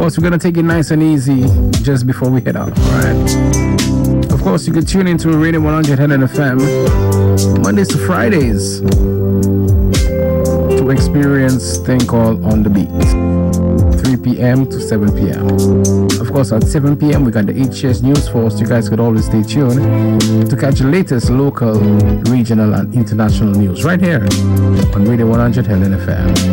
course, we're going to take it nice and easy just before we head out, alright? Of course, you can tune into Radio 100 Helen FM Mondays to Fridays to experience thing called On The Beat, 3 p.m. to 7 p.m. Of course, at 7 p.m. we got the HCS News Force. You guys could always stay tuned to catch the latest local, regional, and international news right here on Radio 100 Helen FM.